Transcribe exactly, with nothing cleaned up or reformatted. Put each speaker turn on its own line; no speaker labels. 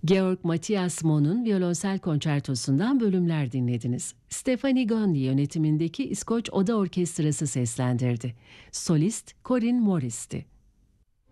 Georg Matthias Mohn'un violonsel konçertosundan bölümler dinlediniz. Stephanie Gondy yönetimindeki İskoç Oda Orkestrası seslendirdi. Solist Corinne Morris'ti.